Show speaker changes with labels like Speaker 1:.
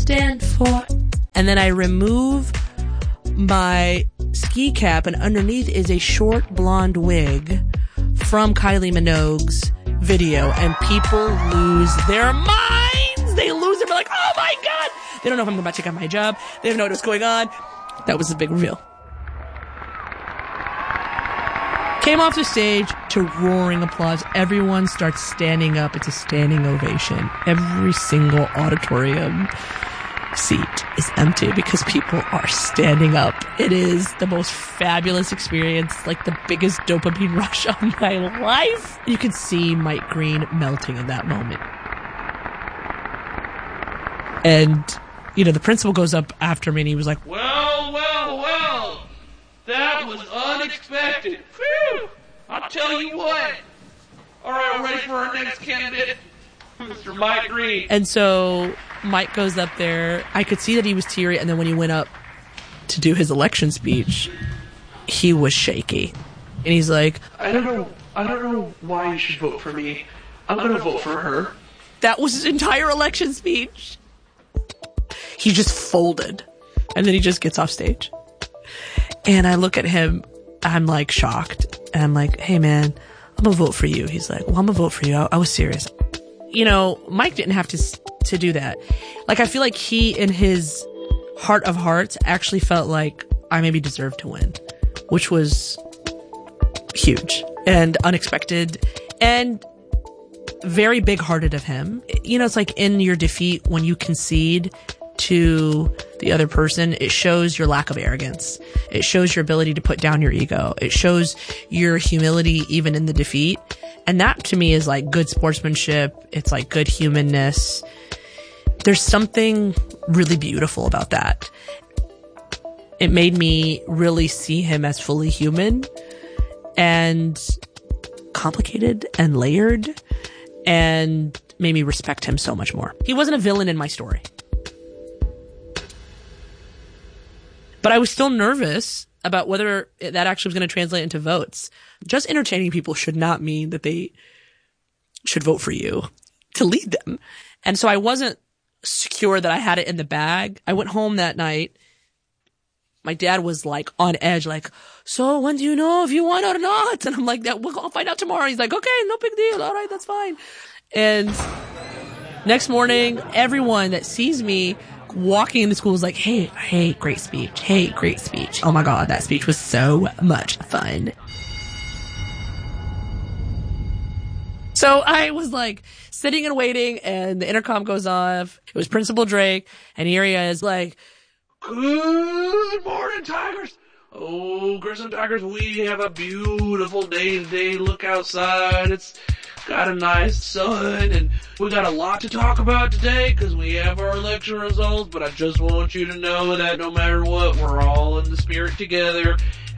Speaker 1: stand for? And then I remove my ski cap, and underneath is a short blonde wig from Kylie Minogue's video, and people lose their minds. They lose it. They're like, oh my God. They don't know if I'm about to check out my job. They don't know what's going on. That was the big reveal. Came off the stage to roaring applause. Everyone starts standing up. It's a standing ovation. Every single auditorium seat is empty because people are standing up. It is the most fabulous experience, like the biggest dopamine rush of my life. You could see Mike Green melting in that moment. And, you know, the principal goes up after me and he was like, well, that was unexpected. Phew! I'll tell you what. All right, we're ready for our next candidate, Mr. Mike Green. And so Mike goes up there. I could see that he was teary, and then when he went up to do his election speech, he was shaky. And he's like, I don't know why you should vote for me. I'm going to vote for her. That was his entire election speech. He just folded. And then he just gets off stage. And I look at him, I'm like shocked. And I'm like, hey man, I'm gonna vote for you. He's like, well, I'm gonna vote for you. I was serious. You know, Mike didn't have to do that. Like, I feel like he, in his heart of hearts, actually felt like I maybe deserved to win, which was huge and unexpected and very big-hearted of him. You know, it's like in your defeat, when you concede to the other person, it shows your lack of arrogance. It shows your ability to put down your ego. It shows your humility even in the defeat. And that to me is like good sportsmanship. It's like good humanness. There's something really beautiful about that. It made me really see him as fully human and complicated and layered, and made me respect him so much more. He wasn't a villain in my story. But I was still nervous about whether that actually was going to translate into votes. Just entertaining people should not mean that they should vote for you to lead them. And so I wasn't secure that I had it in the bag. I went home that night. My dad was like on edge, like, so when do you know if you won or not? And I'm like, I'll find out tomorrow. He's like, okay, no big deal. All right, that's fine. And next morning, everyone that sees me walking in the school is like, hey, great speech. Hey, great speech. Oh my God, that speech was so much fun. So I was like sitting and waiting, and the intercom goes off. It was Principal Drake, and here he is like, good morning, Tigers. Oh, Grissom Tigers, we have a beautiful day today. Look outside. It's got a nice sun, and we got a lot to talk about today because we have our election results, but I just want you to know that no matter what, we're all in the spirit together,